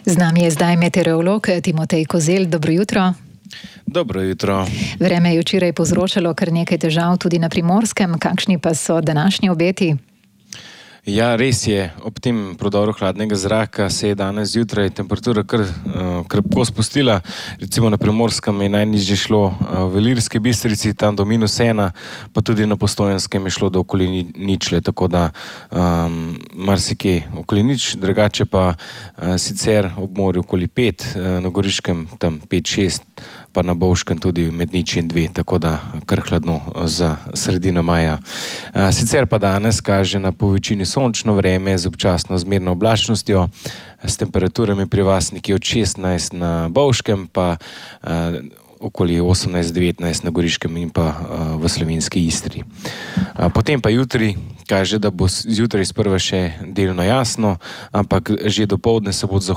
Z nami je zdaj meteorolog Timotej Kozelj. Dobro jutro. Dobro jutro. Vreme je včeraj povzročalo kar nekaj težav tudi na Primorskem. Kakšni pa so današnji obeti? Ja, res je. Ob tem prodoru hladnega zraka se je danes zjutraj temperatura kar krepko spustila. Recimo na Primorskem je najnižje šlo v Ilirski Bistrici, tam do -1, pa tudi na Postojnskem je šlo do okoli ničle, tako da marsikje okoli nič, drugače pa sicer ob morju okoli 5, na Goriškem tam 5-6, pa na Bovškem tudi med 0 in 2, tako da kar hladno za sredino maja. Sicer pa danes kaže na povečini sončno vreme z občasno zmerno oblačnostjo, s temperaturami pri vas nekje od 16 na Bovškem, pa okoli 18-19 na Goriškem in pa v slovenski Istri. Potem pa jutri kaže, da bo zjutraj sprva še delno jasno, ampak že dopoldne se bo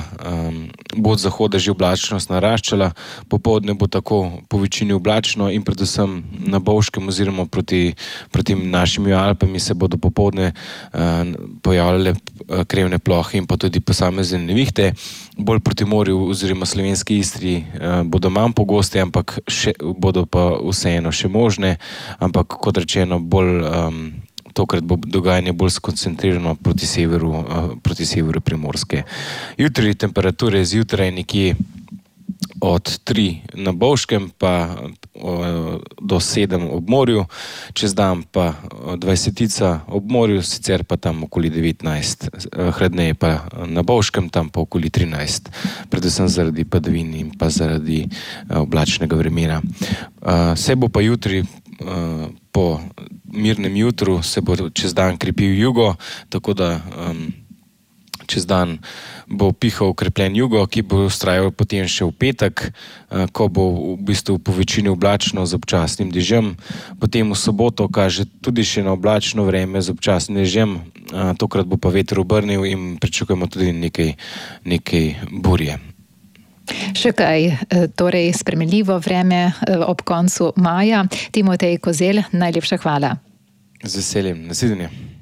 od zahoda že oblačnost naraščala. Popoldne bo tako po večini oblačno in predvsem na Bovškem oziroma proti našimi Alpami se bodo popoldne pojavljale krevne plohe in pa tudi posamezne nevihte. Bolj proti morju oziroma slovenski Istri bodo manj pogoste, ampak bodo pa vseeno še možne, ampak kot rečeno tokrat bo dogajanje bolj skoncentrirano proti severu Primorske. Jutri temperature zjutraj nekje od 3 na Bovškem pa do 7 ob morju, čez dan pa 20 ob morju, sicer pa tam okoli 19, hladneje pa na Bovškem, tam pa okoli 13, predvsem zaradi padavin in pa zaradi oblačnega vremena. Se bo pa jutri po mirnem jutru se bo čez dan krepil jugo, tako da čez dan bo pihal okrepljen jugo, ki bo vztrajal potem še v petek, ko bo v bistvu po večini oblačno z občasnim dežjem. Potem v soboto kaže tudi še na oblačno vreme z občasnim dežjem, tokrat bo pa veter obrnil in pričakujemo tudi nekaj burje. Še kaj, torej spremenljivo vreme ob koncu maja. Timotej Kozelj, najlepša hvala. Z veseljem, nasvidenje.